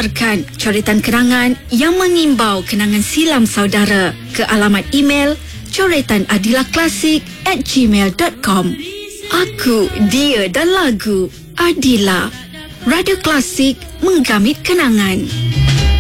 hantarkan coretan kenangan yang mengimbau kenangan silam saudara ke alamat email coretanadilahklasik@gmail.com. Aku, dia dan lagu Adila. Radio Klasik menggamit kenangan.